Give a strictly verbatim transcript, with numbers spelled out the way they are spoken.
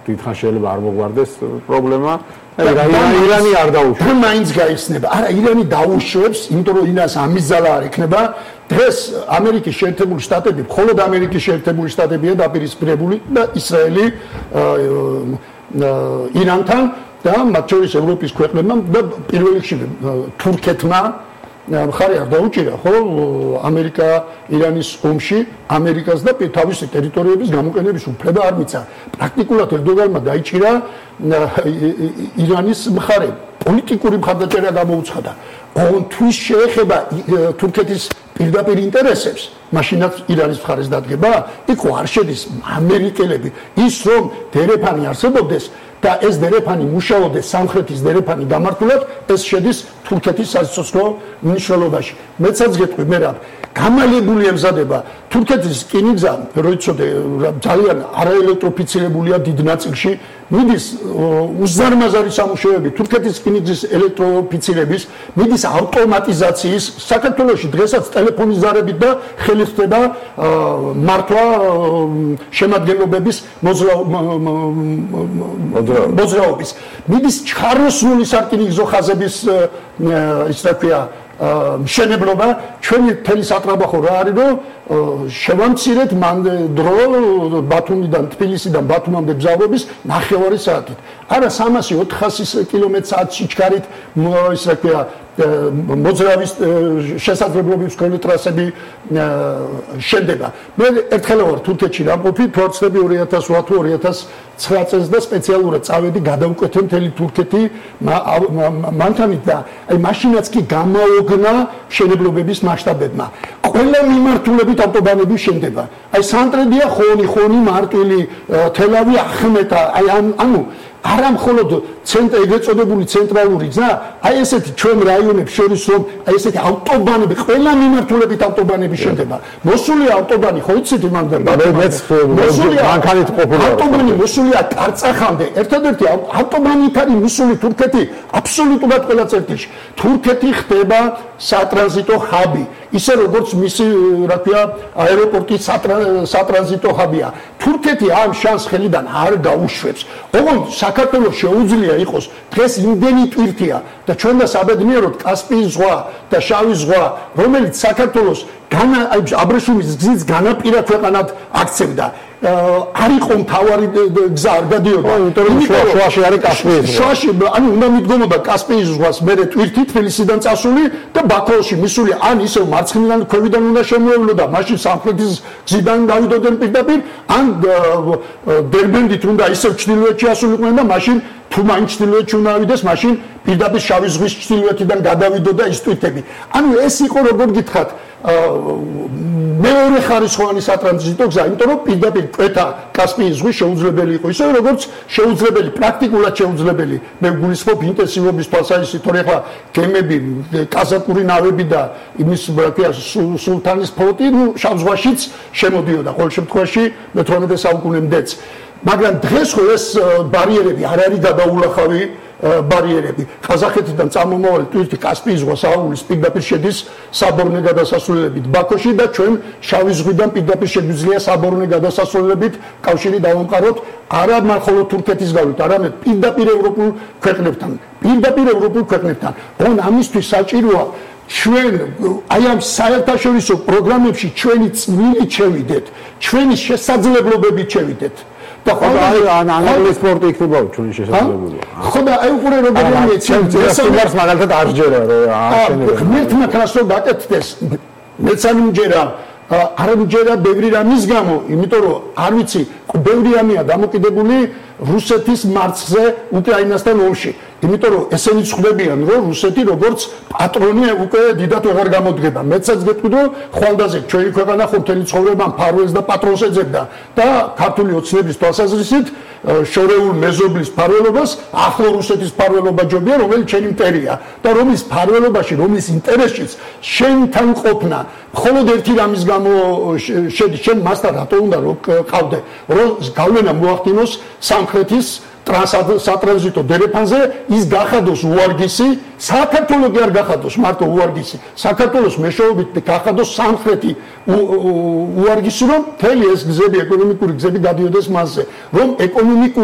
დიდხანს შეიძლება არ მოგვარდეს პრობლემა. ირანი არ დაუშვებს. და მაინც გაიხსნება. არა, ირანი დაუშვებს, იმიტომ რომ ინას ამის ზალა არ იქნება. დღეს ამერიკის შეერთებული შტატები, მხოლოდ ამერიკის შეერთებული შტატებია დაპირისპირებული და ისრაელი ირანთან და მათ შორის ევროპის ქვეყნებმა და პირველ რიგში თურქეთმა მხარი არ დაუჭირა, ხო, ამერიკა ირანის ომში ამერიკას და თავისი ტერიტორიების გამოყენების უფლება არ მიცა. პრაქტიკულად ერდოგანმა დაიჭირა ირანის მხარე, პოლიტიკური მხარდაჭერა გამოუცხადა. თვის შეეხება თურქეთის პირდაპირ ინტერესებს, მაშინაც ირანის მხარეს დადგება, იქ არ შედის ამერიკელები, ის რომ დერეფანი არსებობდეს და ეს დერეფანი მუშაობდეს სამხრეთის დერეფანი გამართულად, ეს შედის თურქეთის სასიცოცხლო მნიშვნელობაში. მეცაც გეტყვი, მე რა გამალებული ემზადება თურქეთის რკინიგზა, როიცოდე ძალიან არაელექტროფიცირებულია დიდ ნაწილში, მიდის უზარმაზარი სამუშაოები თურქეთის რკინიგზის ელექტროფიცირების, მიდის ავტომატიზაციის, საქართველოში დღესაც ტელეფონის ზარებით და ხელით ხდება მართვა შემადგენლობების მოძრაობის. მიდის ჩხაროსნული სარკინიგზო ხაზების ის რა ქვია მშენებლობა, ჩვენი მთელი სატრაბახო რა არის, რომ შევამცირეთ მან დრო ბათუმიდან თბილისიდან ბათუმამდე გზავრობის ნახევარი საათით. არა სამასი ოთხასი კილომეტრ საათში ჩქარით ის რა ქვია მოძრავის შესაძლებლობის მქონე ტრასები შენდება. მე ერთხელ ვარ თურქეთში რამყოფი, ფორცები ორი ათას ოთხ თუ ორი ათას ცხრა წელს და სპეციალურად წავედი გადავკვეთე მთელი თურქეთი მანქანით და აი მაშინაც კი გამოოგნა მშენებლობების მასშტაბებმა. ყველა მიმართულებით ავტობანები შენდება. აი სანტრედია ხონი, ხონი მარტვილი, თელავი ახმეტა, აი ანუ არა მხოლოდ ცენტრი ეგრეთ წოდებული ცენტრალური გზა, აი ესეთი ჩვენ რაიონებს შორის რომ აი ესეთი ავტობანები, ყველა მიმართულებით ავტობანები შენდება. მოსულია ავტობანი, ხო იცით იმამდე? მეც მანქანით ყოფილი ვარ. ავტობანი მოსულია კარწახამდე. ერთადერთი ავტობანით არის მისული თურქეთი აბსოლუტურად ყველა წერტილში. თურქეთი ხდება სატრანზიტო ჰაბი. ისე როგორც მისი რა ქვია აეროპორტის სატრანზიტო ჰაბია. თურქეთი ამ შანს ხელიდან არ გაუშვებს. ოღონდ საქართველოს შეუძლია იყოს დღეს იმდენი ტვირთია და ჩვენ და საბედნიეროდ კასპიის ზღვა და შავი ზღვა, რომელიც საქართველოს აბრეშუმის გზის განაპირა ქვეყანად აქცევდა. არ იყო მთავარი გზა არ გადიოდა. შუაში არის კასპიის ზღვა. შუაში, ანუ უნდა მიდგომოდა კასპიის ზღვას, მერე ტვირთი თბილისიდან წასული და ბაქოში მისული, ან ისევ მარცხნიდან ქვევიდან უნდა შემოევლოდა, მაშინ სამხრეთის გზიდან დავიდოდნენ პირდაპირ, ან დერბენდით უნდა ისევ ჩრდილოეთში ასულიყვნენ და მაშინ თუ მაინც ჩრდილოეთში უნდა ავიდეს, მაშინ პირდაპირ შავი ზღვის ჩრდილოეთიდან გადავიდოდა ის ტვირთები. ანუ ეს იყო როგორ გითხრათ, მეორე ხარისხოვანი სატრანზიტო გზა, იმიტომ რომ პირდაპირ კვეთა კასპიის ზღვის შეუძლებელი იყო, ისე როგორც შეუძლებელი, პრაქტიკულად შეუძლებელი. მე გულისხმობ ინტენსივობის თვალსაზრისით, თორე ახლა გემები, კაზაკური ნავები და იმის რა ქვია სულთანის ფლოტი, ნუ შავ ზღვაშიც შემოდიოდა ყოველ შემთხვევაში მეთორმეტე საუკუნემდეც. მაგრამ დღეს ხო ეს ბარიერები არ არის გადაულახავი ბარიერები. ყაზახეთიდან წამომავალი ტვირთი კასპიის ზღვას აულის პირდაპირ შედის საბორნე გადასასვლელებით ბაქოში და ჩვენ შავი ზღვიდან პირდაპირ შეგვიძლია საბორნე გადასასვლელებით კავშირი დავამყაროთ არა მხოლოდ თურქეთის გავლით, არამედ პირდაპირ ევროპულ ქვეყნებთან. პირდაპირ ევროპულ ქვეყნებთან. ოღონდ ამისთვის საჭიროა ჩვენ აი ამ საერთაშორისო პროგრამებში ჩვენი წვლილი შევიდეთ, ჩვენი შესაძლებლობებით შევიდეთ. და ხოდა ან ანგლის სპორტი იქნება ჩვენი შესაძლებლობა. ხოდა აი უყურე როგორია მეცემ ეს მაგალითად არ ჯერა რომ აშენებენ. ღმერთმა ქრას რომ გაკეთდეს, მეც არ მჯერა, არ მჯერა ბევრი რამის გამო, იმიტომ რომ არ ვიცი, ბევრი რამეა დამოკიდებული რუსეთის მარცხზე უკრაინასთან ომში. იმიტომ რომ ესენი ცხრებიან რომ რუსეთი როგორც პატრონი უკვე დიდად აღარ გამოდგება. მეცაც გეტყვი რომ ხვალდაზე ჩვენი ქვეყანა ხო მთელი ცხოვრება ფარველს და პატრონს ეძებდა და ქართული ოცნების თვალსაზრისით შორეულ მეზობლის ფარველობას ახლო რუსეთის ფარველობა ჯობია, რომელიც ჩვენი მტერია და რომის ფარველობაში, რომის ინტერესშიც შენთან ყოფნა მხოლოდ ერთი რამის გამო შედი, შენ მასთან რატო უნდა რომ ყავდე, რომ გავლენა მოახდინოს სამხრეთის სატრანზიტო დერეფანზე, ის გახადოს უარგისი, საქართველოს კი არ გახადოს მარტო უარგისი, საქართველოს მეშვეობით გახადოს სამხრეთი უარგისი, რომ მთელი ეს გზები, ეკონომიკური გზები გადიოდეს მასზე, რომ ეკონომიკური